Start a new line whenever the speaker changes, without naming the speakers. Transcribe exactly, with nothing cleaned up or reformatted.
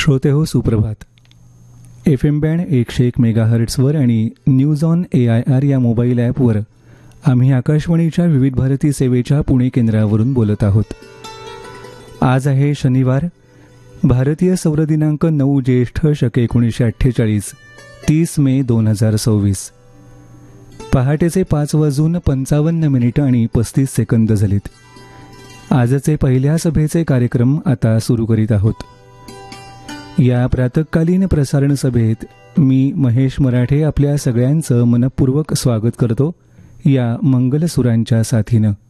श्रोते हो सुप्रभात. एफ एम बँड एकशे एक मेगाहर्ट्सवर आणि news on A I R या मोबाईल ॲपवर आम्ही आकाशवाणीच्या विविध भारती सेवेच्या पुणे केंद्रावरून बोलत आहोत. आज आहे शनिवार, भारतीय सौर दिनांक नऊ ज्येष्ठ शके एकोणीसशे अठ्ठेचाळीस, तीस मे दोन हजार सव्वीस. पहाटेचे पाच वाजून पंचावन्न मिनिटं आणि पस्तीस सेकंद झालीत. आजचे पहिल्या सभेचे कार्यक्रम आता सुरू करीत आहोत. या प्रातःकालीन प्रसारण सभेत मी महेश मराठे आपल्या सगळ्यांचं मनपूर्वक स्वागत करतो या मंगलसुरांच्या साथीनं.